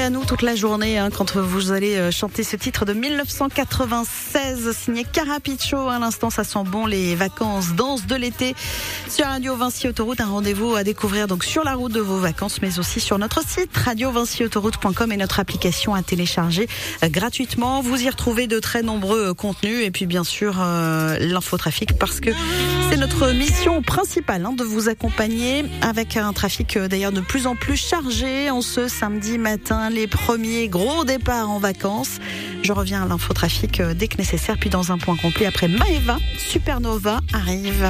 à nous toute la journée quand vous allez chanter ce titre de 1996 signé Carapiccio. À l'instant, ça sent bon les vacances, danse de l'été sur Radio Vinci Autoroute. Un rendez-vous à découvrir donc sur la route de vos vacances, mais aussi sur notre site radiovinciautoroute.com et notre application à télécharger gratuitement. Vous y retrouvez de très nombreux contenus et puis bien sûr l'infotrafic, parce que c'est notre mission principale de vous accompagner avec un trafic d'ailleurs de plus en plus chargé en ce samedi matin, les premiers gros départs en vacances. Je reviens à l'infotrafic dès que nécessaire, puis dans un point complet après Maeva, Supernova arrive.